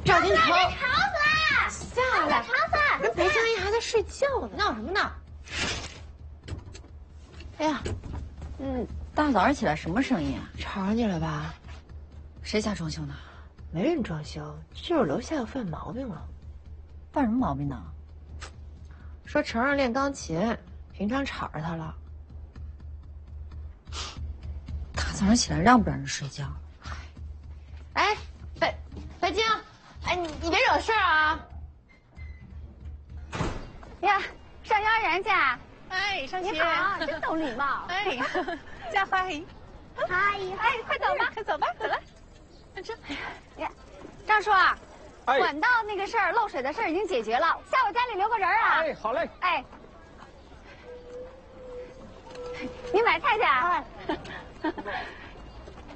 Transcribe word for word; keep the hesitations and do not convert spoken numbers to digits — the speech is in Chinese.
赵金城， 吵死了！ 下来， 吵死！ 人裴江一还在睡觉呢，闹什么闹？哎呀， 嗯，大早上起来什么声音啊？ 吵上你了吧？ 谁家装修呢？ 没人装修，就是楼下又犯毛病了。 犯什么毛病呢？ 说程儿练钢琴，平常吵着他了。 大早上起来让不让人睡觉？ 哎，北北京，哎，你你别惹事儿啊！ 呀，上幼儿园去啊？ 哎，上学你好，真懂礼貌。 哎，佳花阿姨， 阿姨，哎，快走吧， 快走吧，走了。这， 呀，张叔啊， 哎管道那个事儿，漏水的事儿已经解决了，下我家里留个人啊。 哎，好嘞。 哎，你买菜去啊？